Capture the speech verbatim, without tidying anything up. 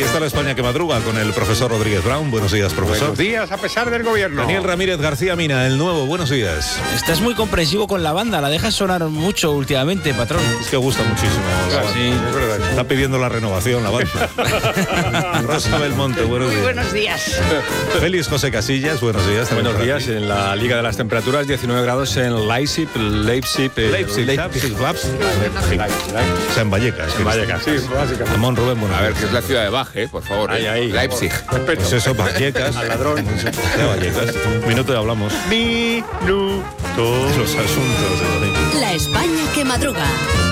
está la España que madruga con el profesor Rodríguez Brown. Buenos días, profesor. Buenos días, a pesar del gobierno. Daniel Ramírez García Mina, el nuevo. Buenos días. Estás muy comprensivo con la banda, la dejas sonar mucho últimamente, patrón. Es que gusta muchísimo la Claro, banda. sí, es verdad. Está pidiendo la renovación la banda. Rosa Belmonte, buenos Muy días. buenos días. Félix José Casillas, buenos días. también Buenos para días. ti. En la Liga de las Temperaturas, diecinueve grados en Leipzig, Leipzig, eh, Leipzig, Leipzig, Leipzig. O sea, en Vallecas. En Vallecas. Sí, básicamente. Ramón Rubén, buenos A ver, días. que es la ciudad de Baje, eh, por favor. Ahí, eh. ahí. Leipzig. Respeto. Pues eso, Vallecas. Al ladrón. Ya, Vallecas. Un minuto y hablamos. Minuto. Los asuntos de Dani. La España que madruga.